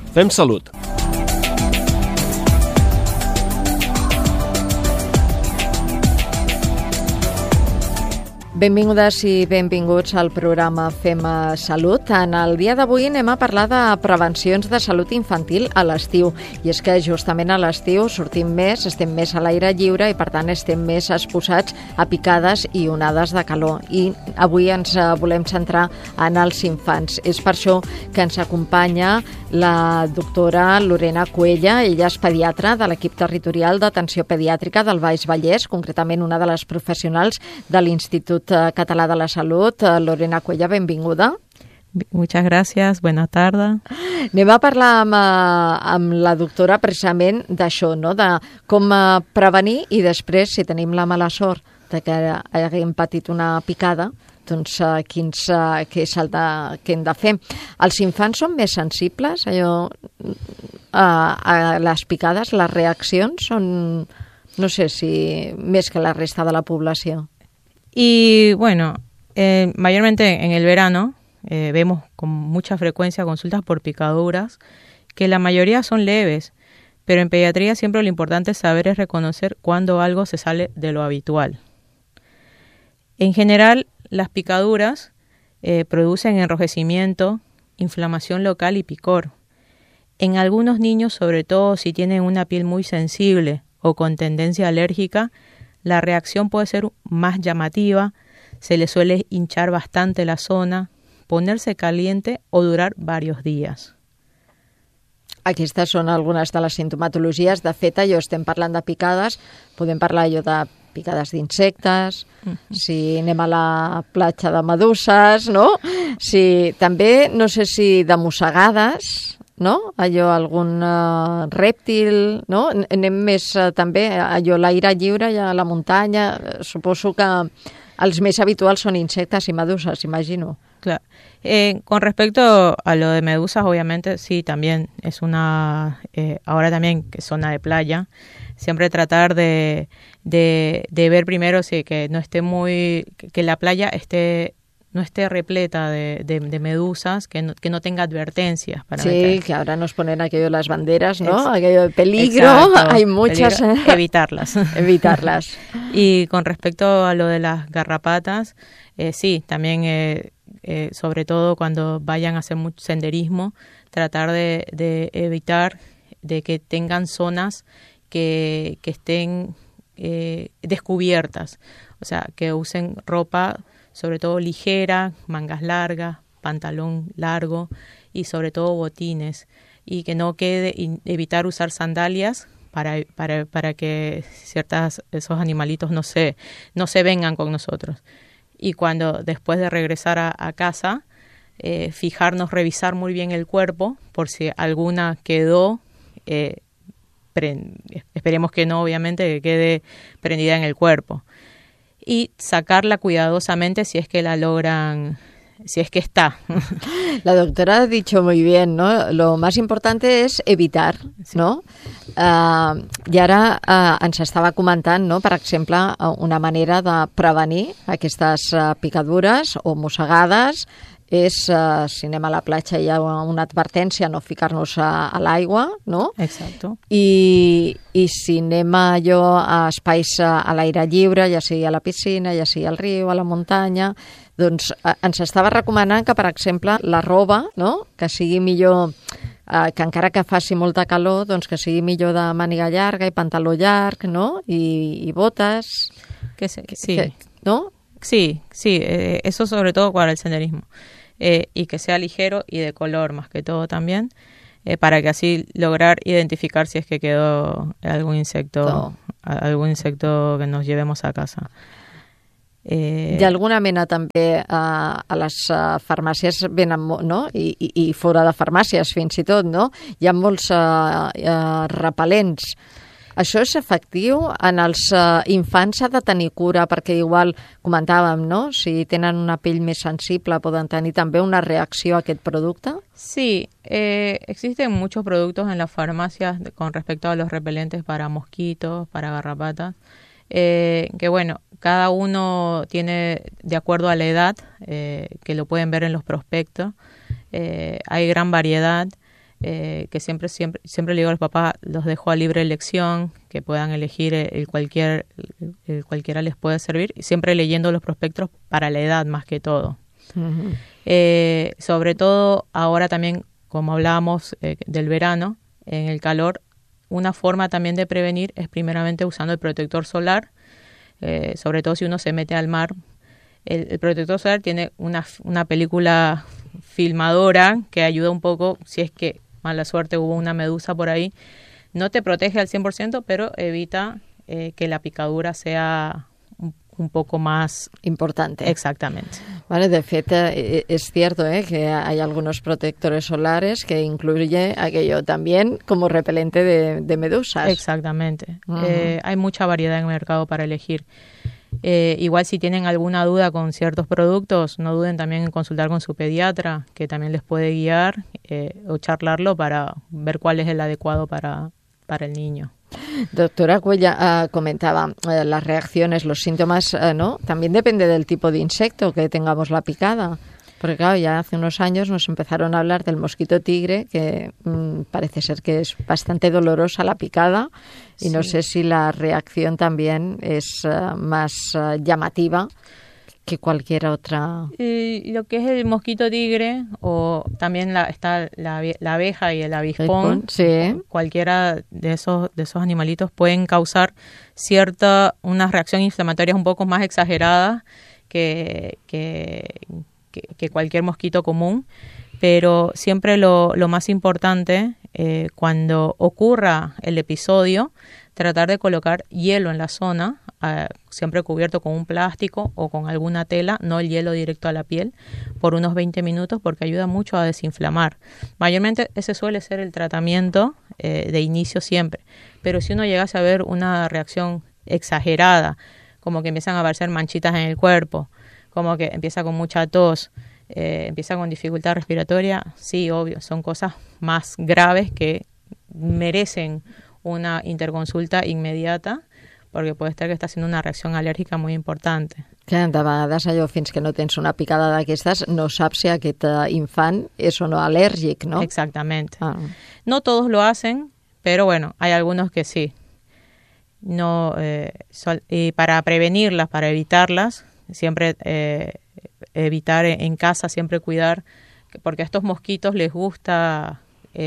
Fem salut. Benvingudes i benvinguts al programa Fem Salut. En el dia d'avui anem a parlar de prevencions de salut infantil a l'estiu. I és que justament a l'estiu sortim més, estem més a l'aire lliure i per tant estem més exposats a picades i onades de calor. I avui ens volem centrar en els infants. És per això que ens acompanya la doctora Lorena Cuella. Ella és pediatra de l'equip territorial d'atenció pediàtrica del Baix Vallès, concretament una de les professionals de l'Institut Català de la Salut. Lorena Cuella, benvinguda. Muchas gracias, buenas tardes. Anem a parlar amb la doctora precisament d'això, no? De com prevenir i després, si tenim la mala sort de que haguem patit una picada, doncs què és el que hem de fer. Els infants són més sensibles a les picades, les reaccions són, no sé si més que la resta de la població. Y bueno, mayormente en el verano vemos con mucha frecuencia consultas por picaduras, que la mayoría son leves, pero en pediatría siempre lo importante es saber es reconocer cuando algo se sale de lo habitual. En general, las picaduras producen enrojecimiento, inflamación local y picor. En algunos niños, sobre todo si tienen una piel muy sensible o con tendencia alérgica, la reacción puede ser más llamativa, se le suele hinchar bastante la zona, ponerse caliente o durar varios días. Aquestes són algunes de les sintomatologies. De fet, estem parlant de picades, podem parlar de picades d'insectes, si anem a la platja de meduses, no? Si, també, no sé si de mossegades, no? Algun rèptil, no? Anem més també a l'aire lliure i a la muntanya. Suposo que els més habituals són insectes i meduses, imagino. Claro. Con respecto a lo de medusas, obviamente sí, también es ahora también que es zona de playa, siempre tratar de ver primero que no esté que la playa no esté repleta de medusas, que no tenga advertencias para meter. Que ahora nos ponen aquello de las banderas, ¿no? Aquello de peligro, exacto, hay muchas. Peligro, evitarlas. Evitarlas. Y con respecto a lo de las garrapatas, sí, también sobre todo cuando vayan a hacer mucho senderismo, tratar de evitar de que tengan zonas que estén descubiertas, o sea, que usen ropa sobre todo ligera, mangas largas, pantalón largo y sobre todo botines, y que no evitar usar sandalias para que esos animalitos no se vengan con nosotros. Y cuando después de regresar a casa, fijarnos, revisar muy bien el cuerpo por si alguna quedó, esperemos que no, obviamente, que quede prendida en el cuerpo. Y sacarla cuidadosamente si es que la logran, si es que está. La doctora ha dicho muy bien, ¿no? Lo más importante es evitar, ¿no? I ara ens estava comentant, no? Per exemple, una manera de prevenir aquestes picadures o mossegades és, si anem a la platja hi ha una advertència, no ficar-nos a l'aigua, no? Exacto. I si anem a espais a l'aire lliure, ja sigui a la piscina, ja sigui al riu, a la muntanya, doncs ens estava recomanant que, per exemple, la roba, no? Que sigui millor, que encara que faci molta calor, doncs que sigui millor de màniga llarga i pantaló llarg, no? I botes. Sí. ¿No? Sí, eso sobre todo para el senderismo. Y que sea ligero y de color más que todo también, para que así lograr identificar si es que quedó algún insecto que nos llevemos a casa. D'alguna mena també a les farmàcies venen, no? I fora de farmàcies fins i tot, no? Hi ha molts repel·lents. Això és efectiu? En els infants s'ha de tenir cura perquè igual comentàvem, no? Si tenen una pell més sensible poden tenir també una reacció a aquest producte? Sí, existen muchos productos en las farmacias con respecto a los repelentes para mosquitos, para garrapatas, que bueno, cada uno tiene de acuerdo a la edad, que lo pueden ver en los prospectos, hay gran variedad. que siempre le digo a los papás, los dejo a libre elección, que puedan elegir el cualquiera les puede servir, siempre leyendo los prospectos para la edad más que todo. Uh-huh. Sobre todo ahora también, como hablábamos del verano, en el calor, una forma también de prevenir es primeramente usando el protector solar, sobre todo si uno se mete al mar. El protector solar tiene una película filmadora que ayuda un poco si es que mala suerte hubo una medusa por ahí. No te protege al 100%, pero evita que la picadura sea un poco más importante. Exactamente. Vale, de fet, es cierto que hay algunos protectores solares que incluye aquello también como repelente de medusas. Exactamente. Uh-huh. Hay mucha variedad en el mercado para elegir. Igual si tienen alguna duda con ciertos productos, no duden también en consultar con su pediatra, que también les puede guiar o charlarlo para ver cuál es el adecuado para el niño. Doctora Cuella, comentaba las reacciones, los síntomas, ¿no? También depende del tipo de insecto que tengamos la picada. Porque claro, ya hace unos años nos empezaron a hablar del mosquito tigre, que parece ser que es bastante dolorosa la picada, y sí. No sé si la reacción también es más llamativa que cualquier otra. Lo que es el mosquito tigre, o también está la abeja y el avispón, sí. Cualquiera de esos animalitos pueden causar unas reacciones inflamatorias un poco más exageradas que cualquier mosquito común, pero siempre lo más importante cuando ocurra el episodio, tratar de colocar hielo en la zona, siempre cubierto con un plástico o con alguna tela, no el hielo directo a la piel, por unos 20 minutos porque ayuda mucho a desinflamar. Mayormente ese suele ser el tratamiento de inicio siempre, pero si uno llegase a ver una reacción exagerada, como que empiezan a aparecer manchitas en el cuerpo, como que empieza con mucha tos, empieza con dificultad respiratoria, sí, obvio, son cosas más graves que merecen una interconsulta inmediata, perquè pot estar que està sent una reacció al·lèrgica molt important. Clar, de vegades allò, fins que no tens una picada d'aquestes, no saps si aquest infant és o no al·lèrgic, ¿no? Exactamente. No todos lo hacen, pero bueno, hay algunos que sí. No, y para prevenirlas, para evitarlas, siempre evitar en casa, siempre cuidar, porque a estos mosquitos les gusta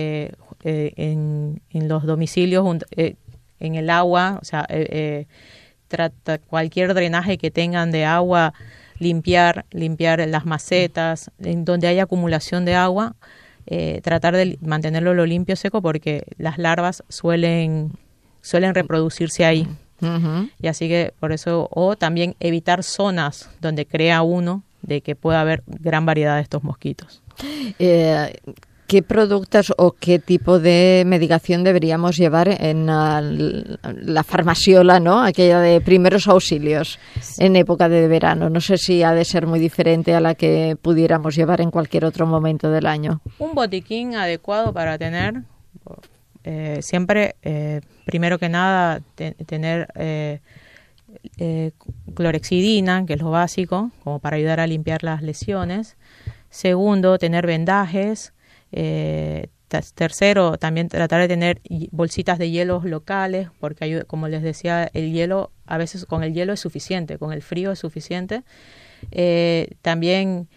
en los domicilios, en el agua, o sea, cualquier drenaje que tengan de agua, limpiar las macetas, en donde hay acumulación de agua, tratar de mantenerlo lo limpio, seco, porque las larvas suelen reproducirse ahí. Uh-huh. Y así que por eso, o también evitar zonas donde crea uno de que pueda haber gran variedad de estos mosquitos. ¿Qué productos o qué tipo de medicación deberíamos llevar en la farmaciola, ¿no? Aquella de primeros auxilios en época de verano? No sé si ha de ser muy diferente a la que pudiéramos llevar en cualquier otro momento del año. Un botiquín adecuado para tener, siempre, primero que nada, tener clorexidina, que es lo básico, como para ayudar a limpiar las lesiones. Segundo, tener vendajes. Tercero, también tratar de tener bolsitas de hielos locales, porque ayuda, como les decía, el hielo, a veces con el hielo es suficiente, con el frío es suficiente. También,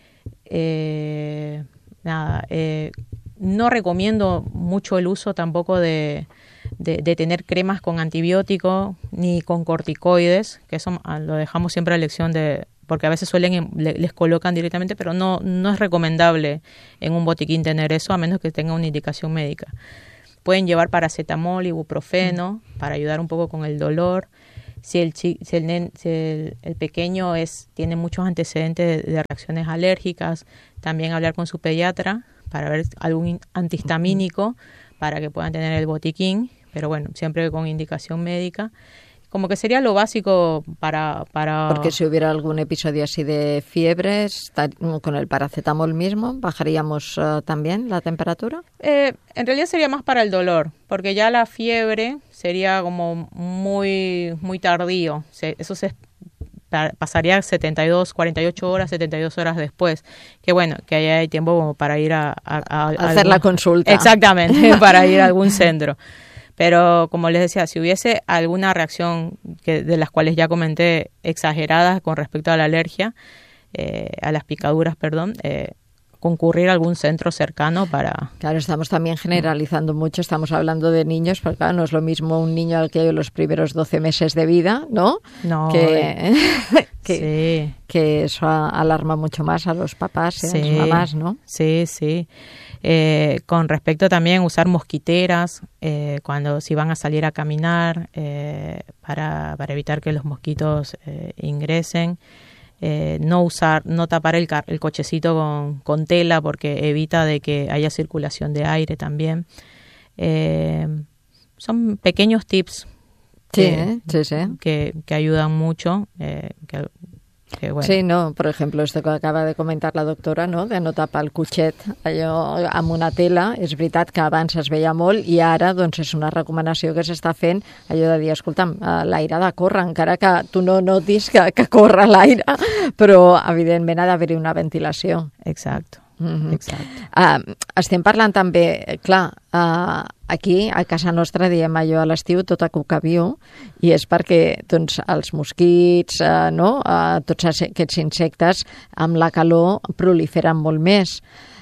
no recomiendo mucho el uso tampoco de tener cremas con antibióticos ni con corticoides, que eso lo dejamos siempre a elección porque a veces les colocan directamente, pero no es recomendable en un botiquín tener eso, a menos que tenga una indicación médica. Pueden llevar paracetamol, ibuprofeno, para ayudar un poco con el dolor. Si el pequeño tiene muchos antecedentes de reacciones alérgicas, también hablar con su pediatra para ver algún antihistamínico para que puedan tener el botiquín, pero bueno, siempre con indicación médica. Como que sería lo básico para... Porque si hubiera algún episodio así de fiebre, con el paracetamol mismo, ¿bajaríamos también la temperatura? En realidad sería más para el dolor, porque ya la fiebre sería como muy, muy tardío. Eso se pasaría 48 horas, 72 horas después. Que bueno, que ahí hay tiempo como para ir a hacer la consulta. Exactamente, para ir a algún centro. Pero como les decía, si hubiese alguna reacción de las cuales ya comenté exageradas con respecto a la alergia, a las picaduras, concurrir a algún centro cercano para... Claro, estamos también generalizando mucho, estamos hablando de niños, porque claro, no es lo mismo un niño al que hay los primeros 12 meses de vida, ¿no? No. Que eso alarma mucho más a los papás y a las mamás, ¿no? Sí, sí. Con respecto también a usar mosquiteras si van a salir a caminar para evitar que los mosquitos ingresen. No tapar el cochecito con tela porque evita de que haya circulación de aire también. Son pequeños tips que ayudan mucho. Bueno. Sí, no, por ejemplo, esto que acaba de comentar la doctora, no?, de no tapar el cotxet allò amb una tela, és veritat que abans es veia molt i ara doncs és una recomanació que s'està fent, allò de dir, escolta'm, l'aire ha de córrer, encara que tu no notis que corre l'aire, però evidentment ha d'haver-hi una ventilació. Exacte. Exacte. Estem parlant també, clar, aquí a casa nostra diem allò a l'estiu tot a cucaviu i és perquè doncs, els mosquits, tots aquests insectes amb la calor proliferen molt més.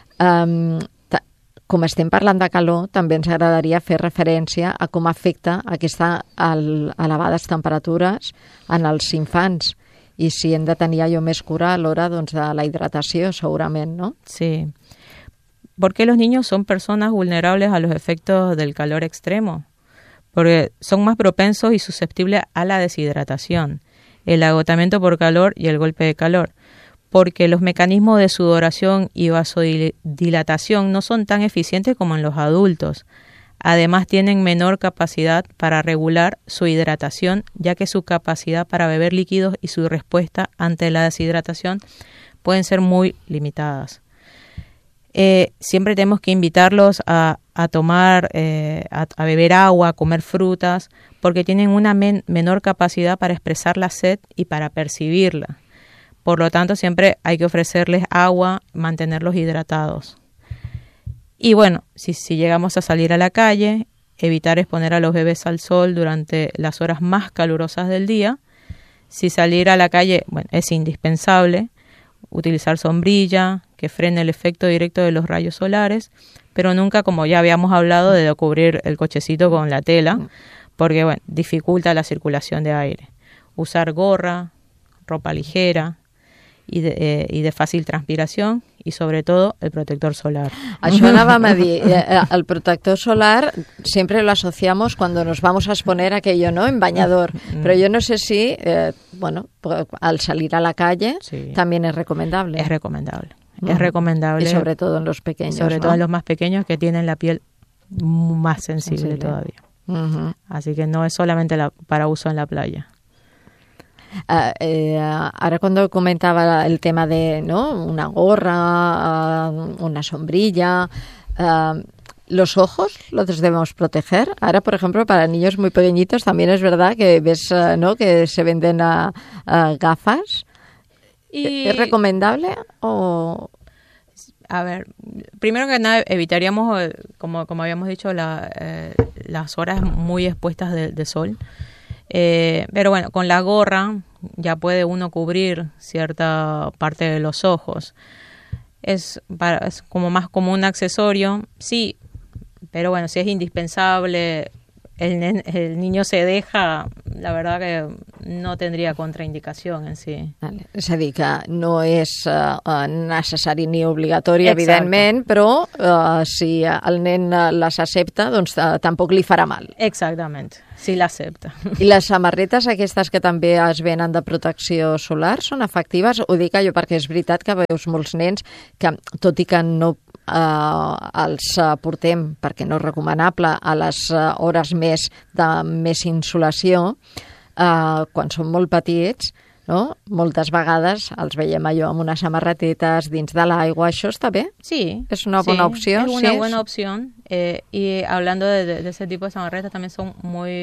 Com estem parlant de calor, també ens agradaria fer referència a com afecta aquestes elevades temperatures en els infants. I si hem de tenir allò més cura a l'hora doncs, de la hidratació, segurament, ¿no? Sí. Porque los niños son personas vulnerables a los efectos del calor extremo, porque son más propensos y susceptibles a la deshidratación, el agotamiento por calor y el golpe de calor, porque los mecanismos de sudoración y vasodilatación no son tan eficientes como en los adultos. Además, tienen menor capacidad para regular su hidratación, ya que su capacidad para beber líquidos y su respuesta ante la deshidratación pueden ser muy limitadas. Siempre tenemos que invitarlos a tomar, a beber agua, a comer frutas, porque tienen una menor capacidad para expresar la sed y para percibirla. Por lo tanto, siempre hay que ofrecerles agua, mantenerlos hidratados. Y bueno, si llegamos a salir a la calle, evitar exponer a los bebés al sol durante las horas más calurosas del día. Si salir a la calle, bueno, es indispensable, utilizar sombrilla que frene el efecto directo de los rayos solares, pero nunca, como ya habíamos hablado, de cubrir el cochecito con la tela, porque bueno, dificulta la circulación de aire. Usar gorra, ropa ligera y de fácil transpiración, y sobre todo el protector solar. Això anàvem a dir, el protector solar siempre lo asociamos cuando nos vamos a exponer aquello, ¿no?, en bañador, pero yo no sé si, al salir a la calle también es recomendable. Es recomendable. Es recomendable. Y sobre todo en los pequeños, sobre todo en los más pequeños que tienen la piel más sensible todavía. Así que no es solamente para uso en la playa. Ahora cuando comentaba el tema de, ¿no?, una gorra, una sombrilla, ¿los ojos los debemos proteger? Ahora, por ejemplo, para niños muy pequeñitos también es verdad que ves, ¿no?, que se venden gafas. ¿Es recomendable o...? A ver, primero que nada evitaríamos, como habíamos dicho, las horas muy expuestas de sol. Pero bueno, con la gorra ya puede uno cubrir cierta parte de los ojos. Es como más como un accesorio, sí, pero bueno, si es indispensable, el niño se deja, la verdad que no tendría contraindicación en sí. Vale. És a dir, que no és necessari ni obligatori, evidentment, però si el nen les accepta, doncs tampoc li farà mal. Exactament, si l'accepta. I les samarretes aquestes que també es venen de protecció solar són efectives? Ho dic jo perquè és veritat que veus molts nens que, tot i que no els portem, perquè no és recomanable, a les hores de més insolació, quan són molt petits, no?, moltes vegades els veiem allò amb unes samarretetes dins de l'aigua. ¿Això està bé? Sí. ¿Es una buena opción? Es una buena opción. Y hablando de ese tipo de samarretas, también son muy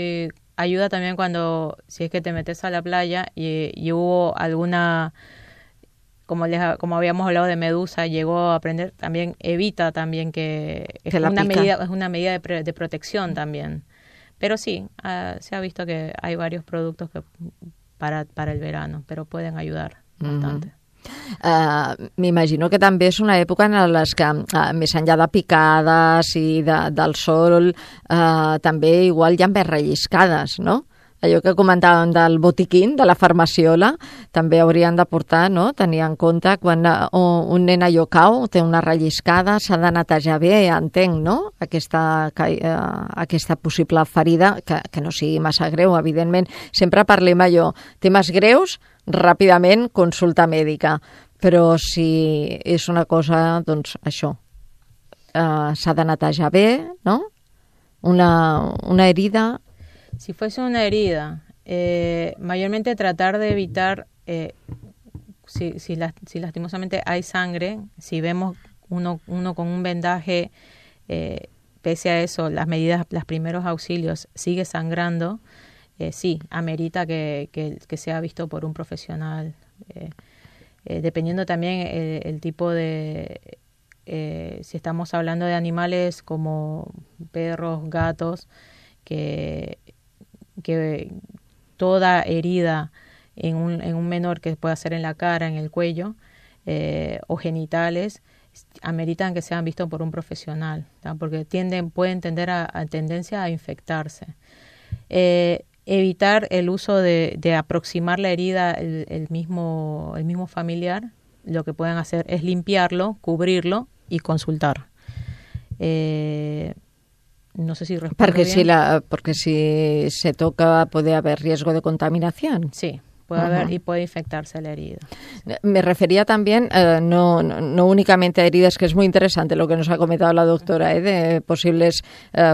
ayuda también cuando, si es que te metes a la playa y hubo alguna, como habíamos hablado de medusa, llegó a aprender, también evita también que es una medida de protección también. Pero sí, se ha visto que hay varios productos que para el verano, pero pueden ayudar bastante. M'imagino que també és una època en les que, més enllà de picades i del sol, també igual hi ha més relliscades, no? Allò que comentàvem del botiquín, de la farmaciola, també haurien de portar, no? Tenir en compte quan un nen allò cau, té una relliscada, s'ha de netejar bé, entenc, no? Aquesta possible ferida, que no sigui massa greu, evidentment. Sempre parlem allò, temes greus, ràpidament consulta mèdica, però si és una cosa, doncs això, s'ha de netejar bé, no? Una herida... Si fuese una herida, mayormente tratar de evitar, si lastimosamente hay sangre, si vemos uno con un vendaje, pese a eso, los primeros auxilios sigue sangrando, sí, amerita que sea visto por un profesional. Dependiendo también el tipo de... si estamos hablando de animales como perros, gatos, que toda herida en un menor que pueda ser en la cara, en el cuello o genitales, ameritan que sean vistos por un profesional, ¿tá? Porque pueden tender a tendencia a infectarse. Evitar el uso de aproximar la herida el mismo familiar, lo que pueden hacer es limpiarlo, cubrirlo y consultar. No sé si responde bien. Porque si se toca puede haber riesgo de contaminación. Sí, puede haber y puede infectarse la herida. Me refería también, no únicamente a heridas, que es muy interesante lo que nos ha comentado la doctora, de posibles,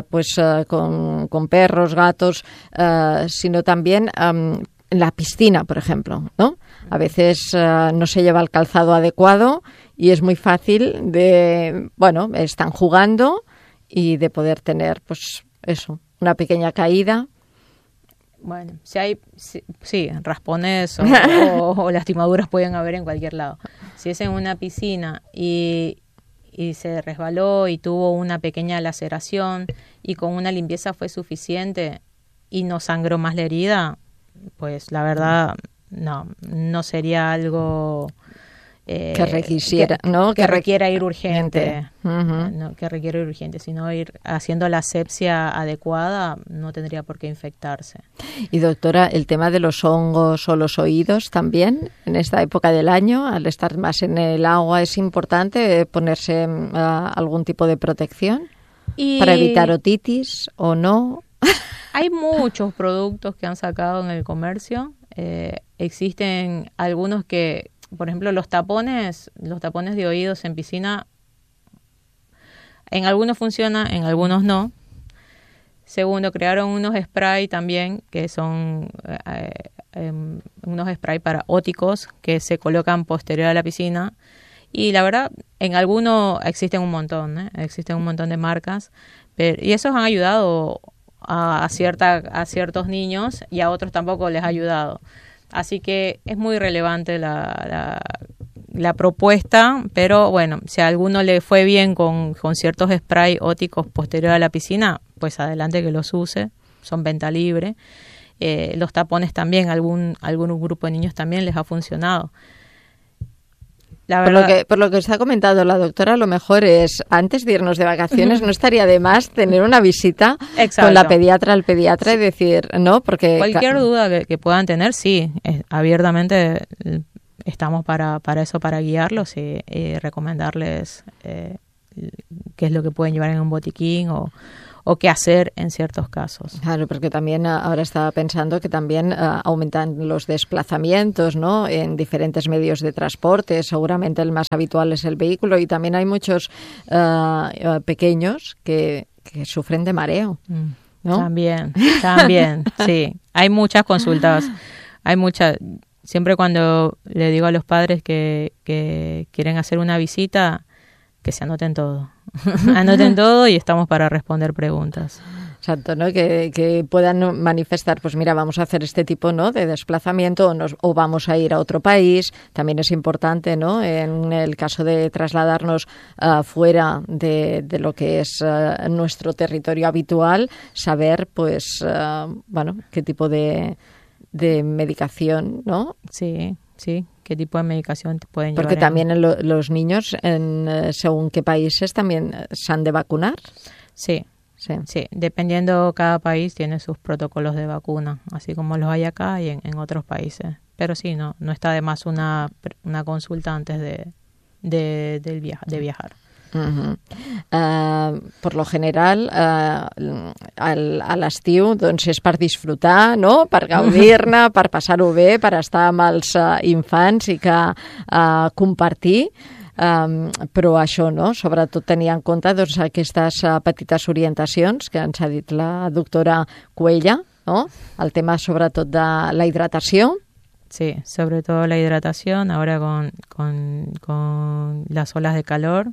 con perros, gatos, sino también en la piscina, por ejemplo, ¿no? A veces no se lleva el calzado adecuado y es muy fácil están jugando y de poder tener, pues eso, una pequeña caída. Bueno, sí, raspones o lastimaduras pueden haber en cualquier lado. Si es en una piscina y se resbaló y tuvo una pequeña laceración y con una limpieza fue suficiente y no sangró más la herida, pues la verdad no sería algo... que requisiera, ¿no? Que requiera ir urgente, no que requiere ir urgente, sino ir haciendo la asepsia adecuada, no tendría por qué infectarse. Y doctora, el tema de los hongos o los oídos también, en esta época del año, al estar más en el agua, ¿es importante ponerse algún tipo de protección para evitar otitis o no? Hay muchos productos que han sacado en el comercio, existen algunos que, por ejemplo, los tapones de oídos en piscina, en algunos funciona, en algunos no. Segundo, crearon unos spray también, que son unos spray para óticos que se colocan posterior a la piscina. Y la verdad, en algunos existen un montón, existen un montón de marcas, y esos han ayudado a ciertos niños y a otros tampoco les ha ayudado. Así que es muy relevante la propuesta, pero bueno, si a alguno le fue bien con ciertos spray óticos posterior a la piscina, pues adelante que los use, son venta libre. Los tapones también, algún grupo de niños también les ha funcionado. La verdad, por lo que está comentando la doctora, lo mejor es, antes de irnos de vacaciones, no estaría de más tener una visita con la pediatra, al pediatra, y decir, ¿no? Porque cualquier duda que puedan tener, sí, abiertamente estamos para eso, para guiarlos y recomendarles qué es lo que pueden llevar en un botiquín o qué hacer en ciertos casos. Claro, porque también ahora estaba pensando que también aumentan los desplazamientos, ¿no? En diferentes medios de transporte. Seguramente el más habitual es el vehículo y también hay muchos pequeños que sufren de mareo, ¿no? También, sí. Hay muchas consultas, siempre cuando le digo a los padres que quieren hacer una visita, que se anoten todo. Anoten todo y estamos para responder preguntas. Exacto, ¿no? Que puedan manifestar, pues mira, vamos a hacer este tipo, ¿no?, de desplazamiento o vamos a ir a otro país. También es importante, ¿no?, en el caso de trasladarnos fuera de lo que es nuestro territorio habitual, saber, pues, bueno, qué tipo de medicación, ¿no? Sí, qué tipo de medicación te pueden llevar. Porque también los niños, según qué países, también se han de vacunar. Sí, dependiendo, cada país tiene sus protocolos de vacuna, así como los hay acá y en otros países. Pero sí, no está de más una consulta antes de viajar. Uh-huh. Per lo general, a l'estiu doncs és per disfrutar, no?, per gaudir-ne, per passar-ho bé, per estar amb els infants i que compartir. Però això, no?, sobretot tenir en compte doncs, aquestes petites orientacions que ens ha dit la doctora Cuella, ¿no?, el tema sobretot de la hidratació. Sí, sobre todo la hidratación ahora con las olas de calor.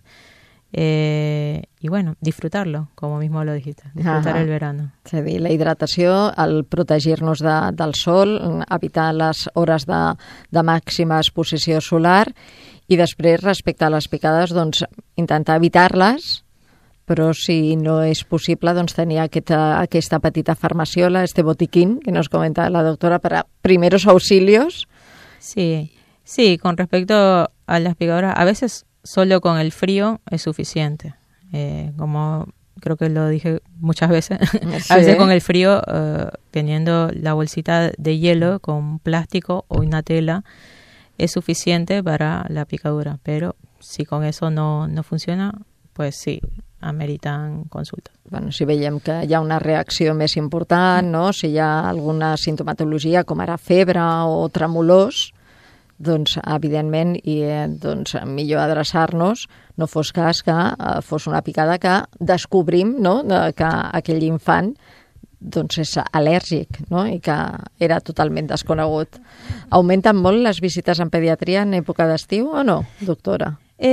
Y bueno, disfrutarlo, como mismo lo dijiste, disfrutar el verano. És a dir, la hidratació, el protegir-nos del sol, evitar les hores de màxima exposició solar i després, respecte a les picades, doncs, intentar evitar-les, però si no és possible, doncs, tenir aquesta petita farmaciola, este botiquín, que nos comenta la doctora, para primeros auxilios. Sí, con respecto a las picaduras, a veces solo con el frío es suficiente, como creo que lo dije muchas veces. Sí. A veces con el frío, teniendo la bolsita de hielo con plástico o una tela, es suficiente para la picadura, pero si con eso no funciona, pues sí, ameritan consultes. Bueno, si veiem que hi ha una reacció més important, no?, si hi ha alguna sintomatologia com ara febre o tremolors, doncs, evidentment, i doncs, millor adreçar-nos, no fos cas que fos una picada que descobrim, no?, que aquell infant doncs, és al·lèrgic, no?, i que era totalment desconegut. Augmenten molt les visites en pediatria en època d'estiu o no, doctora?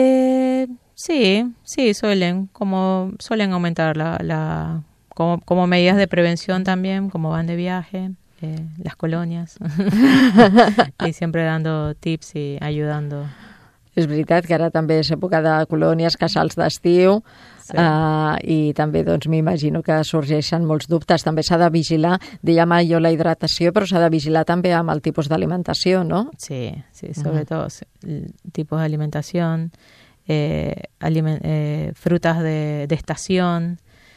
Sí, suelen aumentar como medidas de prevención también, como van de viaje. Las colonias y siempre dando tips i ayudando. És veritat que ara també és època de colònies, casals d'estiu, sí. I també doncs, m'imagino que sorgeixen molts dubtes. També s'ha de vigilar, dèiem jo la hidratació, però s'ha de vigilar també amb el tipus d'alimentació, no? Sí, sobre todo tipos de alimentación, frutas de estación,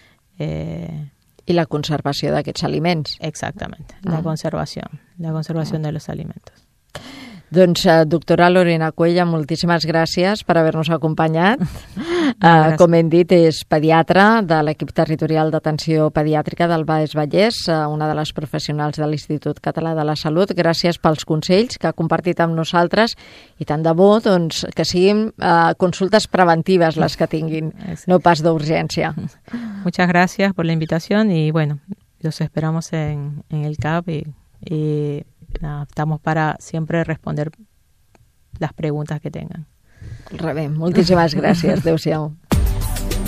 i la conservació d'aquests aliments. Exactament, la conservació de los alimentos. Doncs, doctora Lorena Cuella, moltíssimes gràcies per haver-nos acompanyat. Com hem dit, és pediatra de l'equip territorial d'atenció pediàtrica del Baix Vallès, una de les professionals de l'Institut Català de la Salut. Gràcies pels consells que ha compartit amb nosaltres i tant de bo doncs, que siguin consultes preventives les que tinguin, no pas d'urgència. Muchas gracias por la invitación y bueno, los esperamos en el CAP y estamos para siempre responder las preguntas que tengan. Rebé, moltíssimes gràcies. Adéu-siau.